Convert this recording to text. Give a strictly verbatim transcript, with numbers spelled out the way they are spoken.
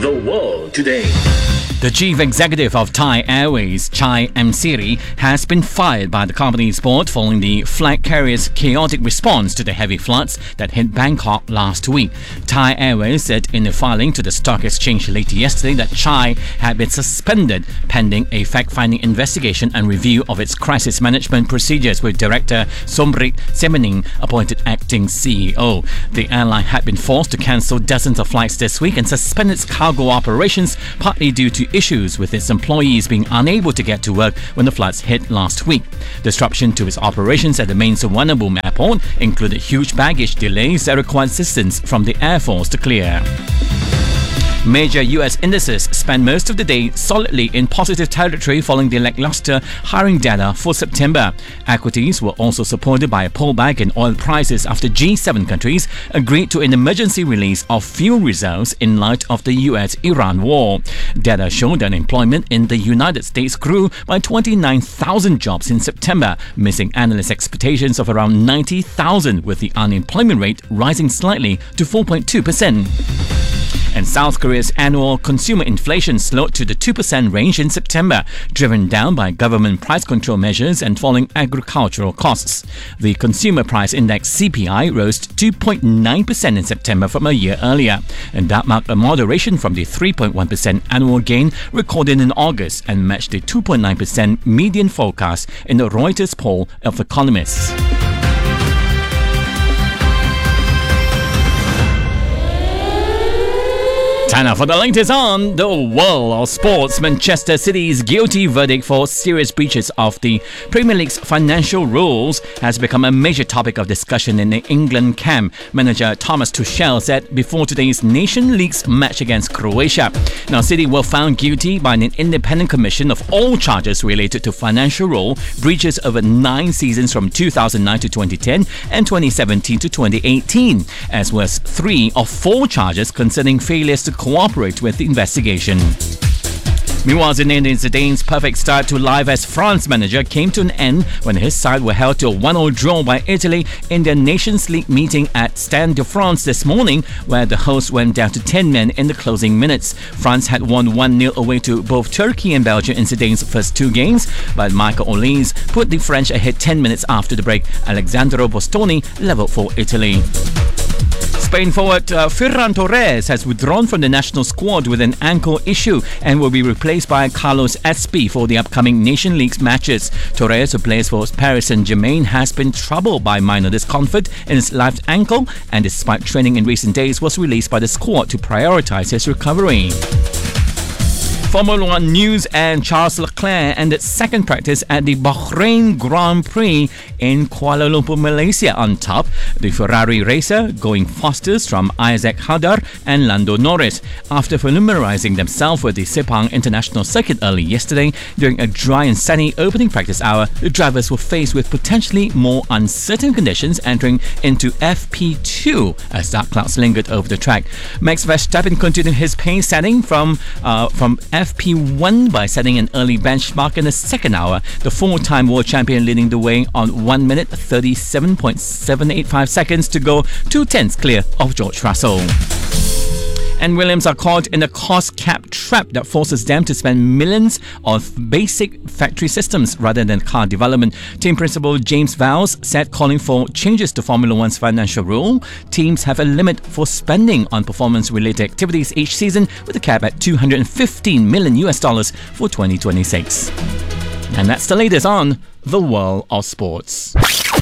The World Today. The chief executive of Thai Airways, Chai Msiri, has been fired by the company's board following the flag carrier's chaotic response to the heavy floods that hit Bangkok last week. Thai Airways said in a filing to the stock exchange late yesterday that Chai had been suspended pending a fact-finding investigation and review of its crisis management procedures, with Director Somrit Semening appointed acting C E O. The airline had been forced to cancel dozens of flights this week and suspend its cargo operations, partly due to issues with its employees being unable to get to work when the floods hit last week. Disruption to its operations at the main Suvarnabhumi airport included huge baggage delays that required assistance from the Air Force to clear. Major U S indices spent most of the day solidly in positive territory following the lackluster hiring data for September. Equities were also supported by a pullback in oil prices after G seven countries agreed to an emergency release of fuel reserves in light of the U S Iran war. Data showed that employment in the United States grew by twenty-nine thousand jobs in September, missing analyst expectations of around ninety thousand, with the unemployment rate rising slightly to four point two percent. And South Korea's annual consumer inflation slowed to the two percent range in September, driven down by government price control measures and falling agricultural costs. The Consumer Price Index C P I rose two point nine percent in September from a year earlier, and that marked a moderation from the three point one percent annual gain recorded in August and matched the two point nine percent median forecast in the Reuters poll of economists. Time now for the latest on the world of sports. Manchester City's guilty verdict for serious breaches of the Premier League's financial rules has become a major topic of discussion in the England camp. Manager Thomas Tuchel said before today's Nation League's match against Croatia. Now, City were found guilty by an independent commission of all charges related to financial rule breaches over nine seasons from two thousand nine to twenty ten and twenty seventeen to twenty eighteen, as well as three of four charges concerning failures to cooperate with the investigation. Meanwhile, Zinedine Zidane's perfect start to life as France manager came to an end when his side were held to a one all draw by Italy in their Nations League meeting at Stade de France this morning, where the hosts went down to ten men in the closing minutes. France had won one nil away to both Turkey and Belgium in Zidane's first two games, but Michael Olise put the French ahead ten minutes after the break. Alessandro Bastoni levelled for Italy. Spain forward uh, Ferran Torres has withdrawn from the national squad with an ankle issue and will be replaced by Carlos Espí for the upcoming Nation League matches. Torres, who plays for Paris Saint-Germain, has been troubled by minor discomfort in his left ankle and, despite training in recent days, was released by the squad to prioritise his recovery. Formula One news, and Charles Leclerc ended second practice at the Bahrain Grand Prix in Kuala Lumpur, Malaysia on top. The Ferrari racer going fastest from Isaac Hadar and Lando Norris. After familiarising themselves with the Sepang International Circuit early yesterday, during a dry and sunny opening practice hour, the drivers were faced with potentially more uncertain conditions entering into F P two as dark clouds lingered over the track. Max Verstappen continued his pace setting from uh, from F P one by setting an early benchmark in the second hour, the four-time world champion leading the way on one minute thirty-seven point seven eight five seconds to go two tenths clear of George Russell. And Williams are caught in a cost cap trap that forces them to spend millions on basic factory systems rather than car development. Team principal James Vowles said, calling for changes to Formula One's financial rule. Teams have a limit for spending on performance-related activities each season, with a cap at two hundred fifteen million U S dollars for twenty twenty-six. And that's the latest on the world of sports.